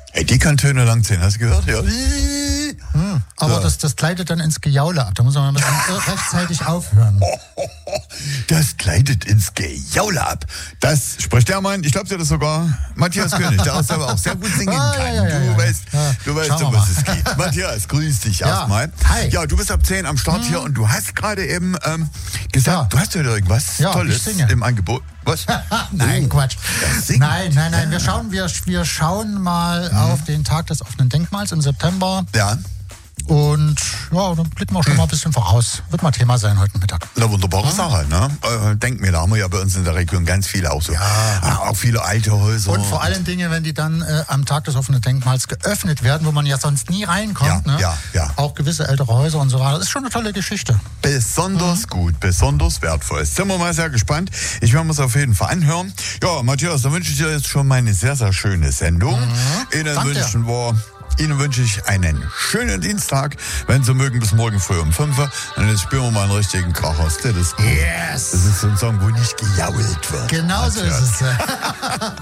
Ey, die kann Töne lang ziehen, hast du gehört? Ja. Aber das gleitet dann ins Gejaule ab. Da muss man ein bisschen rechtzeitig aufhören. Das gleitet ins Gejaule ab. Das spricht der Mann, ich glaube dir das sogar, Matthias König, der aber auch sehr gut singen kann. Du weißt, um was es geht. Matthias, grüß dich erstmal. Hi. Ja, du bist ab 10 am Start hier und du hast gerade eben gesagt, du hast ja irgendwas Tolles im Angebot. Was? Nein, Quatsch. Nein. Wir schauen mal auf den Tag des offenen Denkmals im September. Ja. Und ja, dann blicken wir schon mal ein bisschen voraus. Wird mal Thema sein heute Mittag. Eine wunderbare Sache, ne? Denk mir, da haben wir ja bei uns in der Region ganz viele auch so. Ja. Auch viele alte Häuser. Und vor allen Dingen, wenn die dann am Tag des offenen Denkmals geöffnet werden, wo man ja sonst nie reinkommt. Ja. Auch gewisse ältere Häuser und so weiter. Das ist schon eine tolle Geschichte. Besonders gut, besonders wertvoll. Sind wir mal sehr gespannt. Ich werde mir es auf jeden Fall anhören. Ja, Matthias, dann wünsche ich dir jetzt schon mal eine sehr, sehr schöne Sendung. Ihnen wünsche ich einen schönen Dienstag. Wenn Sie mögen, bis morgen früh um 5 Uhr. Und jetzt spielen wir mal einen richtigen Krach aus. Yes! Das ist so ein Song, wo nicht gejault wird. Genau so ist es.